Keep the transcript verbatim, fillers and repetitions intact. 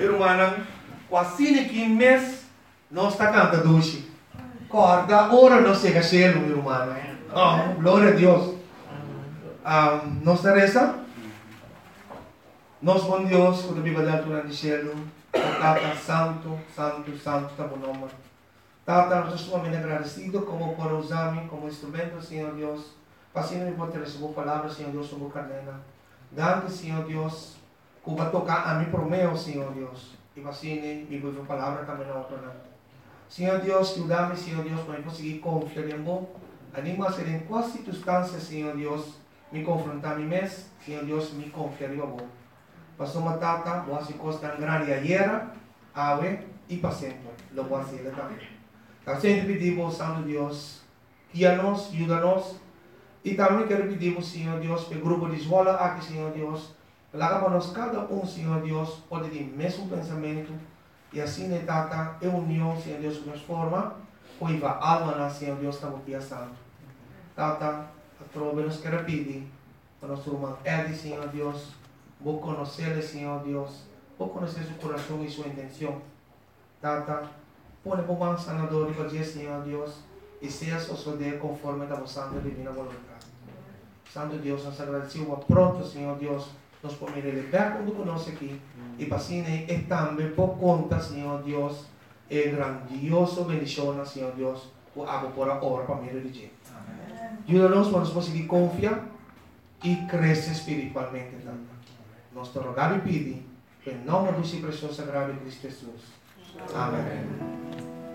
irmão, quase que mês, nós está cantando hoje. Corda, ora não chega cheio, meu irmão. Oh, glória a Deus. Um, nós reza. Nós, bom Deus, quando a Bíblia dá durante o cielo, Tata, santo, santo, santo, está bom nome. Tata, nós estamos muito agradecidos como por usar-me como instrumento, Senhor Deus. Para me poder receber palavras, Senhor Deus, sobre o cadena. Dando, Senhor Deus, que vai tocar a mim por meu, Senhor Deus. E assim, me vou ver palavra também na outra. Senhor Deus, ajuda-me, Senhor Deus, para eu conseguir confiar em você. Anima a ser em quais circunstâncias, Senhor Deus, me confrontar a mim mesmo, Senhor Deus, me confiar em você. Pastor Matata, boas coisas tão grandes ayer, ave e para sempre. Lo voy a hacer também. Então, sempre pedimos, Santo Deus, guia-nos, ajuda-nos. E também quero pedir, Senhor Deus, para o grupo de escola aqui, Senhor Deus, para que nós, cada um, Senhor Deus, pode ter o mesmo pensamento. E assim, né, Tata, é união, Senhor Deus, que nos forma, pois a alma, Senhor Deus, está muito santo. Tata, a trova nos quer pedir, para nosso irmão Eddie, Senhor Deus, vou conhecer, Senhor Deus, vou conhecer seu coração e sua intenção. Tata, põe por mão sanador e fazer, Senhor Deus, e seja suceder conforme a vossa santa divina vontade. Santo Deus, nós agradecemos pronto, Senhor Deus, nos põe libertar quando conosco aqui. E para assim, é também por conta, Senhor Deus, é grandioso bendição, Senhor Deus, o água por a hora para mim dirigir. Ajuda-nos para nós conseguir confiar e crescer espiritualmente também. Nós te rogamos e pedimos, em nome do seu precioso sagrado Cristo Jesus. Amém.